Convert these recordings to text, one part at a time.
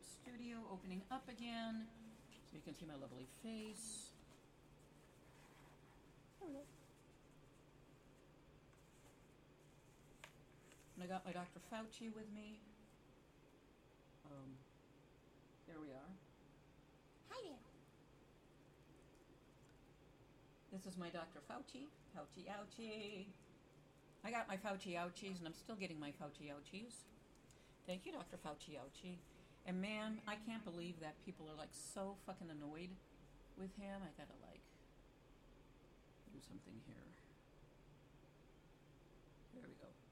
Gold Studio opening up again, so you can see my lovely face. Hello. And I got my Dr. Fauci with me. There we are. Hi there. This is my Dr. Fauci. Fauci ouchie. I got my Fauci ouchies, and I'm still getting my Fauci ouchies. Thank you, Dr. Fauci ouchie. And man, I can't believe that people are like so fucking annoyed with him. I gotta like do something here. There we go.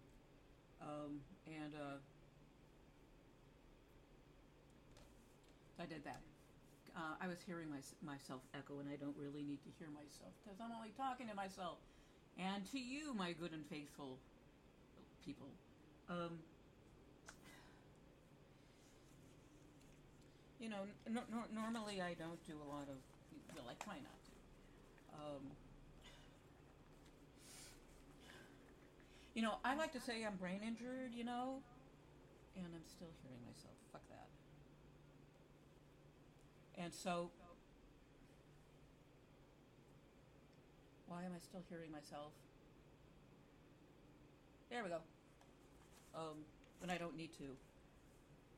I did that. I was hearing myself echo, and I don't really need to hear myself because I'm only talking to myself and to you, my good and faithful people. You know, normally I don't do a lot of, well, I try not to. You know, I like to say I'm brain injured, you know, and I'm still hearing myself. Fuck that. And so, why am I still hearing myself? There we go. When I don't need to.